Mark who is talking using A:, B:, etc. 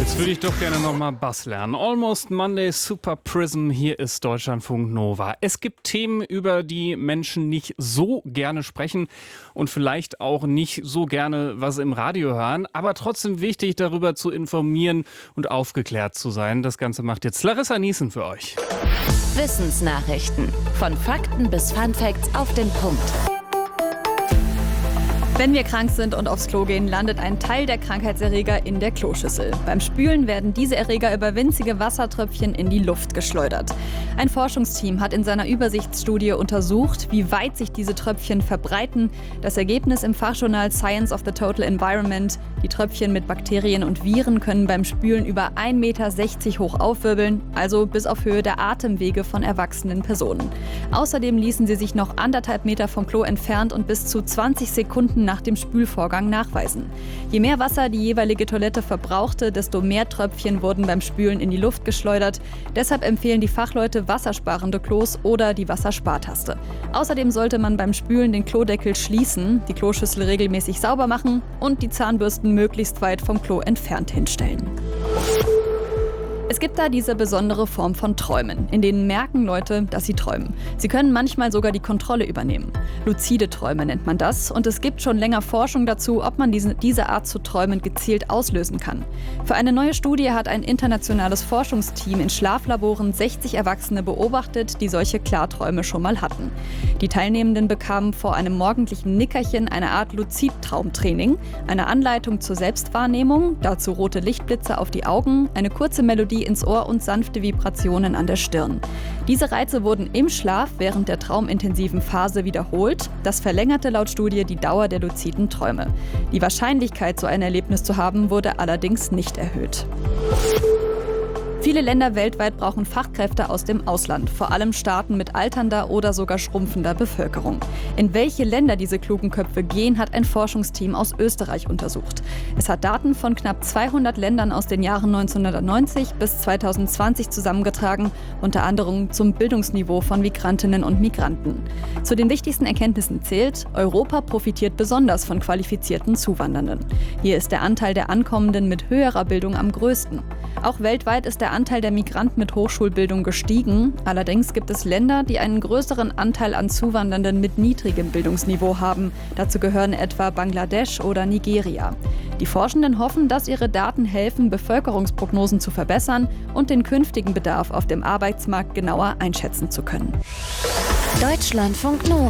A: Jetzt würde ich doch gerne nochmal Bass lernen. Almost Monday, Super Prism, hier ist Deutschlandfunk Nova. Es gibt Themen, über die Menschen nicht so gerne sprechen und vielleicht auch nicht so gerne was im Radio hören, aber trotzdem wichtig, darüber zu informieren und aufgeklärt zu sein. Das Ganze macht jetzt Larissa Niesen für euch.
B: Wissensnachrichten. Von Fakten bis Funfacts auf den Punkt.
C: Wenn wir krank sind und aufs Klo gehen, landet ein Teil der Krankheitserreger in der Kloschüssel. Beim Spülen werden diese Erreger über winzige Wassertröpfchen in die Luft geschleudert. Ein Forschungsteam hat in seiner Übersichtsstudie untersucht, wie weit sich diese Tröpfchen verbreiten. Das Ergebnis im Fachjournal Science of the Total Environment: Die Tröpfchen mit Bakterien und Viren können beim Spülen über 1,60 Meter hoch aufwirbeln, also bis auf Höhe der Atemwege von erwachsenen Personen. Außerdem ließen sie sich noch 1,5 Meter vom Klo entfernt und bis zu 20 Sekunden nach dem Spülvorgang nachweisen. Je mehr Wasser die jeweilige Toilette verbrauchte, desto mehr Tröpfchen wurden beim Spülen in die Luft geschleudert. Deshalb empfehlen die Fachleute wassersparende Klos oder die Wasserspartaste. Außerdem sollte man beim Spülen den Klodeckel schließen, die Kloschüssel regelmäßig sauber machen und die Zahnbürsten möglichst weit vom Klo entfernt hinstellen. Es gibt da diese besondere Form von Träumen, in denen merken Leute, dass sie träumen. Sie können manchmal sogar die Kontrolle übernehmen. Luzide Träume nennt man das, und es gibt schon länger Forschung dazu, ob man diese Art zu träumen gezielt auslösen kann. Für eine neue Studie hat ein internationales Forschungsteam in Schlaflaboren 60 Erwachsene beobachtet, die solche Klarträume schon mal hatten. Die Teilnehmenden bekamen vor einem morgendlichen Nickerchen eine Art Luzidtraumtraining, eine Anleitung zur Selbstwahrnehmung, dazu rote Lichtblitze auf die Augen, eine kurze Melodie ins Ohr und sanfte Vibrationen an der Stirn. Diese Reize wurden im Schlaf während der traumintensiven Phase wiederholt. Das verlängerte laut Studie die Dauer der luziden Träume. Die Wahrscheinlichkeit, so ein Erlebnis zu haben, wurde allerdings nicht erhöht. Viele Länder weltweit brauchen Fachkräfte aus dem Ausland, vor allem Staaten mit alternder oder sogar schrumpfender Bevölkerung. In welche Länder diese klugen Köpfe gehen, hat ein Forschungsteam aus Österreich untersucht. Es hat Daten von knapp 200 Ländern aus den Jahren 1990 bis 2020 zusammengetragen, unter anderem zum Bildungsniveau von Migrantinnen und Migranten. Zu den wichtigsten Erkenntnissen zählt: Europa profitiert besonders von qualifizierten Zuwandernden. Hier ist der Anteil der Ankommenden mit höherer Bildung am größten. Auch weltweit ist der Anteil der Migranten mit Hochschulbildung gestiegen. Allerdings gibt es Länder, die einen größeren Anteil an Zuwandernden mit niedrigem Bildungsniveau haben. Dazu gehören etwa Bangladesch oder Nigeria. Die Forschenden hoffen, dass ihre Daten helfen, Bevölkerungsprognosen zu verbessern und den künftigen Bedarf auf dem Arbeitsmarkt genauer einschätzen zu können.
B: Deutschlandfunk Nova.